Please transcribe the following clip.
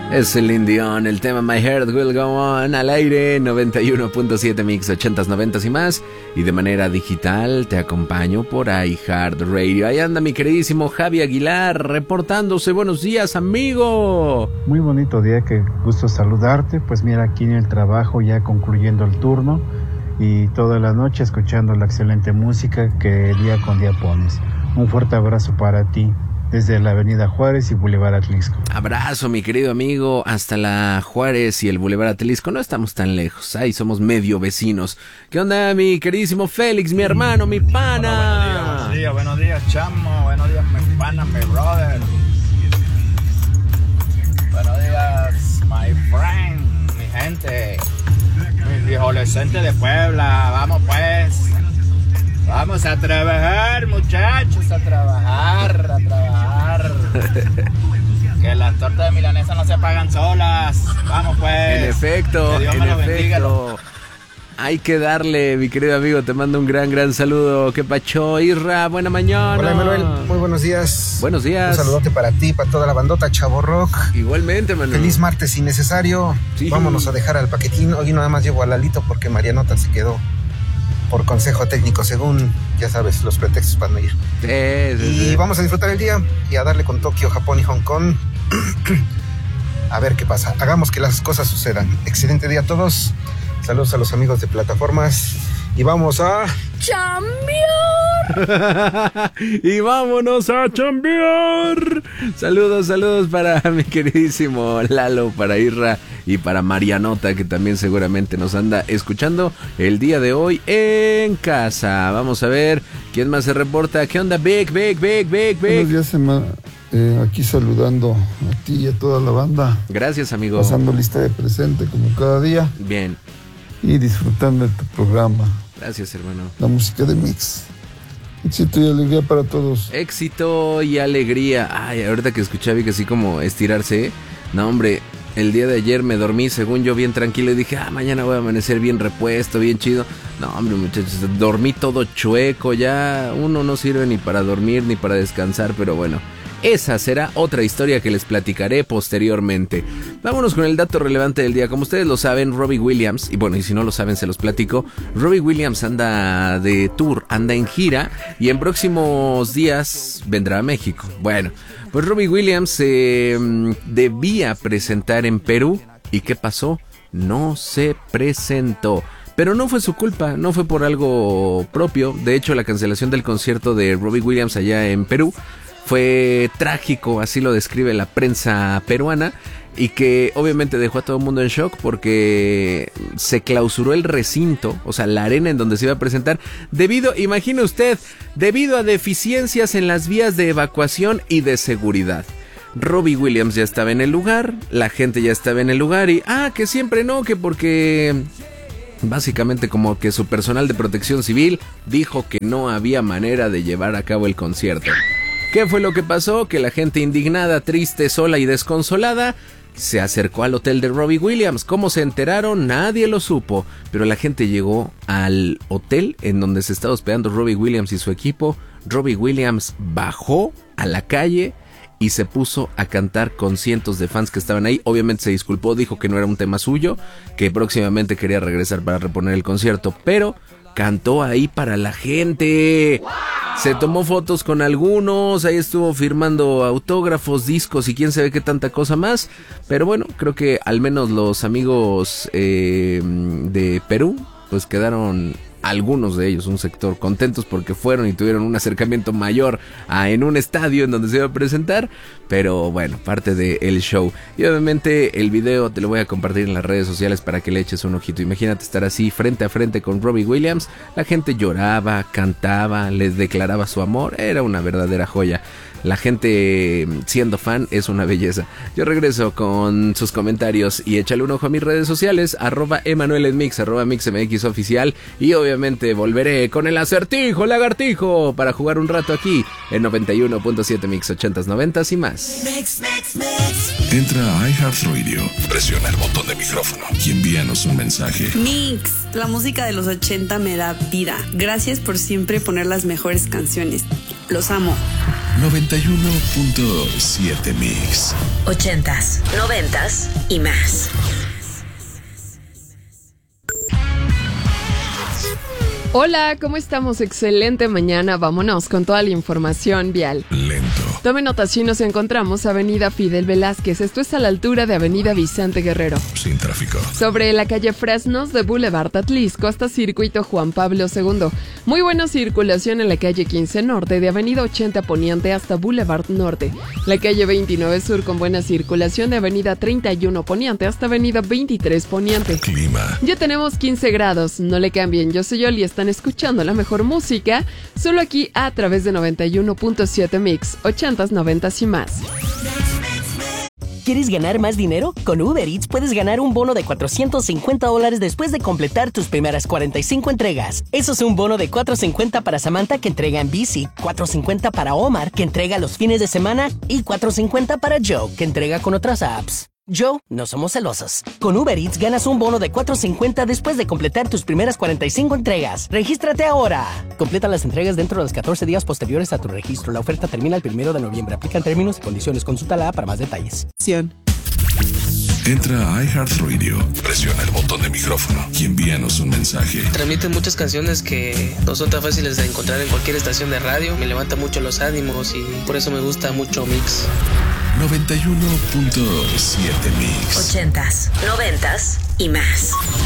Es Celine Dion, el tema My Heart Will Go On, al aire, 91.7 Mix, 80s, 90s y más. Y de manera digital te acompaño por iHeartRadio. Ahí anda mi queridísimo Javi Aguilar, reportándose. Buenos días, amigo. Muy bonito día, qué gusto saludarte. Pues mira, aquí en el trabajo ya concluyendo el turno y toda la noche escuchando la excelente música que día con día pones. Un fuerte abrazo para ti. Desde la avenida Juárez y Boulevard Atlisco. Abrazo, mi querido amigo, hasta la Juárez y el Boulevard Atlisco. No estamos tan lejos, ahí somos medio vecinos. ¿Qué onda, mi queridísimo Félix, mi hermano, mi pana? Buenos días, chamo. Buenos días, mi pana, mi brother. Buenos días, my friend, mi gente. Mi adolescente de Puebla. Vamos, pues. Vamos a trabajar, muchachos, a trabajar. Que las tortas de milanesa no se pagan solas. Vamos pues. En efecto, hay que darle, mi querido amigo, te mando un gran saludo. ¿Qué pacho, Isra? Buena mañana. Hola, Emanuel, muy buenos días. Buenos días. Un saludote para ti, para toda la bandota Chavo Rock. Igualmente, Manuel. Feliz martes innecesario. Sí. Vámonos a dejar al paquetín. Hoy nada más llevo a Lalito porque Marianota se quedó por consejo técnico, según, ya sabes, los pretextos para no ir. Sí. Vamos a disfrutar el día y a darle con Tokio, Japón y Hong Kong. A ver qué pasa. Hagamos que las cosas sucedan. Excelente día a todos. Saludos a los amigos de plataformas. Y vamos a chambear. Y vámonos a chambear. Saludos para mi queridísimo Lalo, para Irra y para Marianota, que también seguramente nos anda escuchando el día de hoy en casa. Vamos a ver quién más se reporta. ¿Qué onda, Big? Buenos días, aquí saludando a ti y a toda la banda. Gracias, amigo. Pasando lista de presente como cada día. Bien. Y disfrutando de tu programa. Gracias, hermano. La música de Mix. Éxito y alegría para todos. Éxito y alegría. Ay, ahorita que escuché a Vic así como estirarse. No, hombre, el día de ayer me dormí, según yo, bien tranquilo. Y dije, mañana voy a amanecer bien repuesto, bien chido. No, hombre, muchachos, dormí todo chueco. Ya uno no sirve ni para dormir ni para descansar, pero bueno. Esa será otra historia que les platicaré posteriormente. Vámonos con el dato relevante del día. Como ustedes lo saben, Robbie Williams, y bueno, y si no lo saben se los platico, Robbie Williams anda de tour, anda en gira, y en próximos días vendrá a México. Bueno, pues Robbie Williams se debía presentar en Perú, ¿y qué pasó? No se presentó. Pero no fue su culpa, no fue por algo propio. De hecho, la cancelación del concierto de Robbie Williams allá en Perú fue trágico, así lo describe la prensa peruana, y que obviamente dejó a todo el mundo en shock porque se clausuró el recinto, o sea, la arena en donde se iba a presentar, imagine usted, debido a deficiencias en las vías de evacuación y de seguridad. Robbie Williams ya estaba en el lugar, la gente ya estaba en el lugar y, que siempre no, que porque básicamente como que su personal de protección civil dijo que no había manera de llevar a cabo el concierto. ¿Qué fue lo que pasó? Que la gente indignada, triste, sola y desconsolada se acercó al hotel de Robbie Williams. ¿Cómo se enteraron? Nadie lo supo. Pero la gente llegó al hotel en donde se estaba hospedando Robbie Williams y su equipo. Robbie Williams bajó a la calle y se puso a cantar con cientos de fans que estaban ahí. Obviamente se disculpó, dijo que no era un tema suyo, que próximamente quería regresar para reponer el concierto, pero cantó ahí para la gente. Se tomó fotos con algunos, ahí estuvo firmando autógrafos, discos y quién sabe qué tanta cosa más. Pero bueno, creo que al menos los amigos de Perú pues quedaron, algunos de ellos, un sector, contentos porque fueron y tuvieron un acercamiento mayor en un estadio en donde se iba a presentar. Pero bueno, parte del show. Y obviamente el video te lo voy a compartir en las redes sociales para que le eches un ojito. Imagínate estar así frente a frente con Robbie Williams. La gente lloraba, cantaba, les declaraba su amor. Era una verdadera joya. La gente siendo fan es una belleza. Yo regreso con sus comentarios y échale un ojo a mis redes sociales, @EmanuelMix, @MixMX oficial, y obviamente volveré con el acertijo, lagartijo, para jugar un rato aquí en 91.7 Mix 80s, 90s y más. Mix. Entra a iHeartRadio, presiona el botón de micrófono y envíanos un mensaje. Mix, la música de los 80 me da vida. Gracias por siempre poner las mejores canciones. Los amo. 91.7 Mix. 80s, 90s y más. Hola, ¿cómo estamos? Excelente mañana. Vámonos con toda la información vial. Lento. Tome nota, si nos encontramos Avenida Fidel Velázquez. Esto es a la altura de Avenida Vicente Guerrero. Sin tráfico. Sobre la calle Fresnos de Boulevard Atlisco hasta Circuito Juan Pablo II. Muy buena circulación en la calle 15 Norte de Avenida 80 Poniente hasta Boulevard Norte. La calle 29 Sur con buena circulación de Avenida 31 Poniente hasta Avenida 23 Poniente. Clima. Ya tenemos 15 grados, no le cambien. Yo soy Oli, están escuchando la mejor música, solo aquí a través de 91.7 Mix, 80s, 90s y más. ¿Quieres ganar más dinero? Con Uber Eats puedes ganar un bono de $450 después de completar tus primeras 45 entregas. Eso es un bono de $450 para Samantha, que entrega en bici, $450 para Omar, que entrega los fines de semana, y $450 para Joe, que entrega con otras apps. Joe, no somos celosos. Con Uber Eats ganas un bono de $450 después de completar tus primeras 45 entregas. ¡Regístrate ahora! Completa las entregas dentro de los 14 días posteriores a tu registro. La oferta termina el 1 de noviembre. Aplican términos y condiciones. Consúltala para más detalles. Entra a iHeartRadio, presiona el botón de micrófono y envíanos un mensaje. Transmiten muchas canciones que no son tan fáciles de encontrar en cualquier estación de radio. Me levanta mucho los ánimos y por eso me gusta mucho Mix. 91.7 Mix. 80s, 90s y más.